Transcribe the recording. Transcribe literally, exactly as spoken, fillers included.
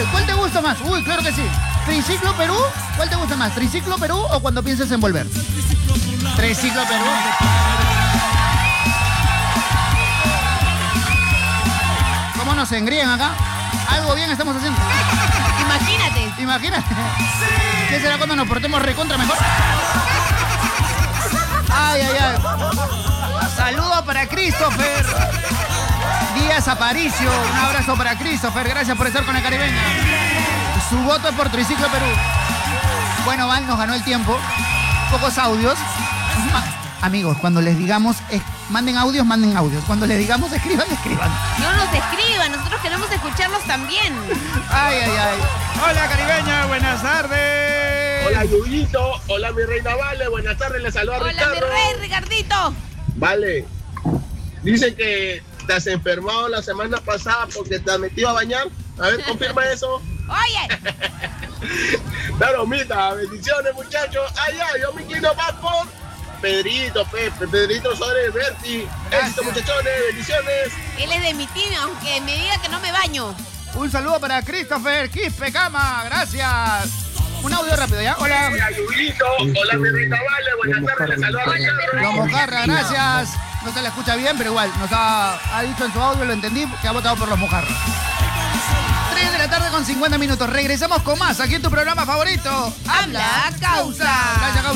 ¿Cuál te gusta más? Uy, claro que sí. ¿Triciclo Perú? ¿Cuál te gusta más? ¿Triciclo Perú o cuando pienses en volver? Triciclo Perú. ¿Cómo nos engrían acá? Algo bien estamos haciendo. Imagínate. Imagínate. ¿Qué será cuando nos portemos recontra mejor? Ay, ay, ay. Saludos para Christopher Díaz Aparicio. Un abrazo para Christopher. Gracias por estar con la Caribeña. Su voto es por Triciclo Perú. Bueno, Val nos ganó el tiempo. Pocos audios. Amigos, cuando les digamos, es, manden audios, manden audios. Cuando les digamos, escriban, escriban. No nos escriban, nosotros queremos escucharlos también. Ay, ay, ay. Hola, Caribeña, buenas tardes. Hola, Yuyito. Hola, mi reina Vale. Buenas tardes, les saluda Hola, Ricardo. mi rey, Ricardito. Vale. Dicen que te has enfermado la semana pasada porque te has metido a bañar. A ver, confirma eso. Oye. Claro, mita, bendiciones, muchachos. Ay, ay, yo me inclino más por Pedrito, Pepe, Pedrito Suárez Berti. Éxito, muchachones, bendiciones. Él es de mi team, aunque me diga que no me baño. Un saludo para Christopher Quispe Cama, gracias. Un audio rápido, ¿ya? Hola. Hola, Yuyito. Hola, mi reina Vale. Buenas tardes, les saluda Ricardo. Los Mojarra, gracias. No se le escucha bien, pero igual, nos ha, ha dicho en su audio, lo entendí, que ha votado por los Mojarra. tres de la tarde con cincuenta minutos. Regresamos con más aquí en tu programa favorito. Habla Causa. Gracias, Causa.